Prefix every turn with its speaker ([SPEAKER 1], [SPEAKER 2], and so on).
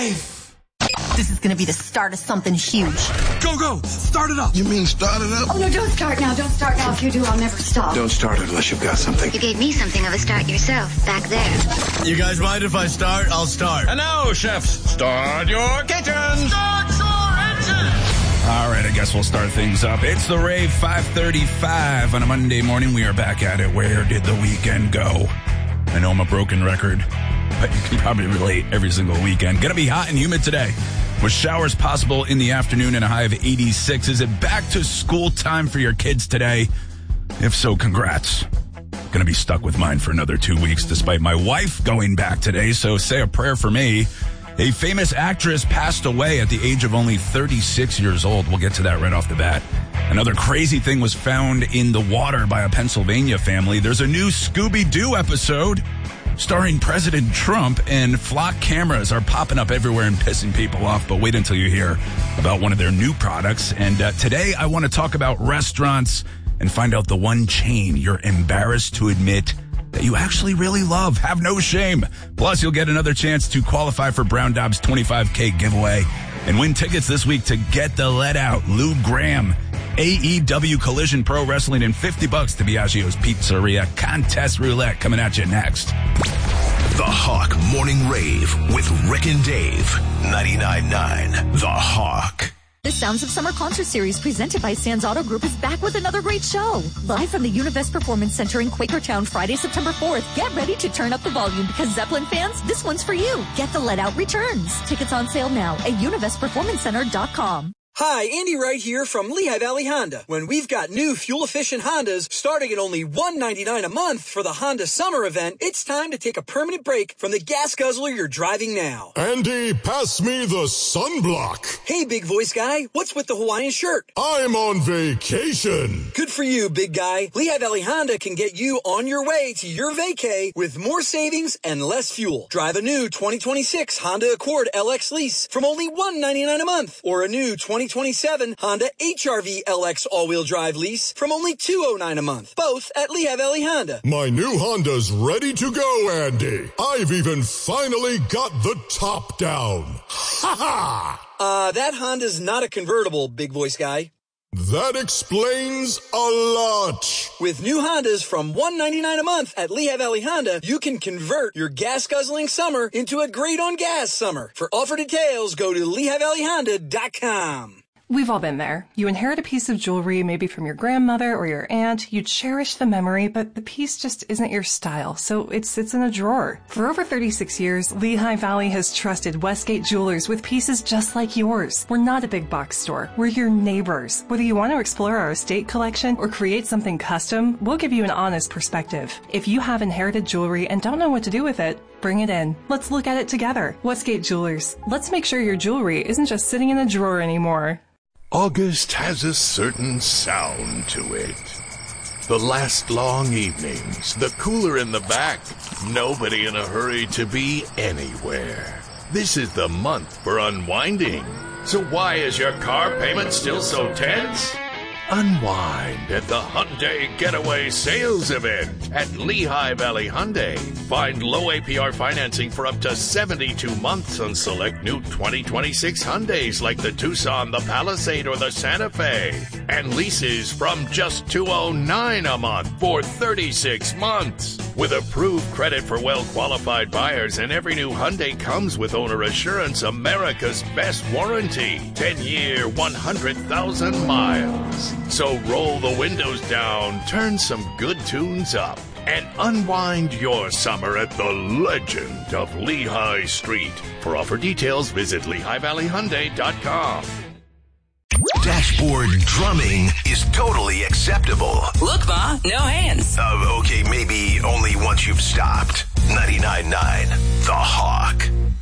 [SPEAKER 1] Rave!
[SPEAKER 2] This is going to be the start of something huge.
[SPEAKER 1] Go! Start it up!
[SPEAKER 3] You mean start it up?
[SPEAKER 4] Oh, no, don't start now. Don't start now. If you do, I'll never stop.
[SPEAKER 3] Don't start it unless you've got something.
[SPEAKER 5] You gave me something of a start yourself, back there.
[SPEAKER 6] You guys mind if I start? I'll start.
[SPEAKER 7] And now, chefs, start your kitchens!
[SPEAKER 1] Start your engine!
[SPEAKER 7] All right, I guess we'll start things up. It's the Rave 535 on a Monday morning. We are back at it. Where did the weekend go? I know I'm a broken record, but you can probably relate every single weekend. Gonna be hot and humid today, with showers possible in the afternoon and a high of 86. Is it back to school time for your kids today? If so, congrats. Gonna be stuck with mine for another 2 weeks, despite my wife going back today, so say a prayer for me. A famous actress passed away at the age of only 36 years old. We'll get to that right off the bat. Another crazy thing was found in the water by a Pennsylvania family. There's a new Scooby-Doo episode starring President Trump, and flock cameras are popping up everywhere and pissing people off. But wait until you hear about one of their new products. And today I want to talk about restaurants and find out the one chain you're embarrassed to admit that you actually really love. Have no shame. Plus, you'll get another chance to qualify for Brown Dobbs $25K giveaway and win tickets this week to Get the Let Out, Lou Graham, AEW Collision Pro Wrestling, and $50 to Biagio's Pizzeria. Contest roulette coming at you next.
[SPEAKER 8] The Hawk Morning Rave with Rick and Dave. 99.9 The Hawk.
[SPEAKER 9] The Sounds of Summer concert series presented by Sands Auto Group is back with another great show. Live from the Univest Performance Center in Quakertown Friday, September 4th. Get ready to turn up the volume because Zeppelin fans, this one's for you. Get the Let Out returns. Tickets on sale now at univestperformancecenter.com.
[SPEAKER 10] Hi, Andy Wright here from Lehigh Valley Honda. When we've got new fuel-efficient Hondas starting at only $199 a month for the Honda Summer event, it's time to take a permanent break from the gas guzzler you're driving now.
[SPEAKER 11] Andy, pass me the sunblock.
[SPEAKER 10] Hey, big voice guy, what's with the Hawaiian shirt?
[SPEAKER 11] I'm on vacation.
[SPEAKER 10] Good for you, big guy. Lehigh Valley Honda can get you on your way to your vacay with more savings and less fuel. Drive a new 2026 Honda Accord LX lease from only $199 a month, or a new 2027 Honda HR-V LX all-wheel drive lease from only $209 a month. Both at Lehigh Valley Honda.
[SPEAKER 11] My new Honda's ready to go, Andy. I've even finally got the top down. Ha ha!
[SPEAKER 10] That Honda's not a convertible, big voice guy.
[SPEAKER 11] That explains a lot.
[SPEAKER 10] With new Hondas from $199 a month at Lehigh Valley Honda, you can convert your gas-guzzling summer into a great-on-gas summer. For offer details, go to LehighValleyHonda.com.
[SPEAKER 12] We've all been there. You inherit a piece of jewelry, maybe from your grandmother or your aunt. You cherish the memory, but the piece just isn't your style, so it sits in a drawer. For over 36 years, Lehigh Valley has trusted Westgate Jewelers with pieces just like yours. We're not a big box store. We're your neighbors. Whether you want to explore our estate collection or create something custom, we'll give you an honest perspective. If you have inherited jewelry and don't know what to do with it, bring it in. Let's look at it together. Westgate Jewelers. Let's make sure your jewelry isn't just sitting in a drawer anymore.
[SPEAKER 8] August has a certain sound to it. The last long evenings, the cooler in the back, nobody in a hurry to be anywhere. This is the month for unwinding.
[SPEAKER 13] So why is your car payment still so tense?
[SPEAKER 8] Unwind at the Hyundai Getaway Sales Event at Lehigh Valley Hyundai.
[SPEAKER 13] Find low APR financing for up to 72 months on select new 2026 Hyundais like the Tucson, the Palisade, or the Santa Fe. And leases from just $209 a month for 36 months. With approved credit for well-qualified buyers, and every new Hyundai comes with Owner Assurance, America's best warranty. 10-year, 100,000 miles. So roll the windows down, turn some good tunes up, and unwind your summer at the legend of Lehigh Street. For offer details, visit LehighValleyHyundai.com.
[SPEAKER 8] Dashboard drumming is totally acceptable.
[SPEAKER 14] Look, Ma, no hands.
[SPEAKER 8] Okay, maybe only once you've stopped. 99.9 The Hawk.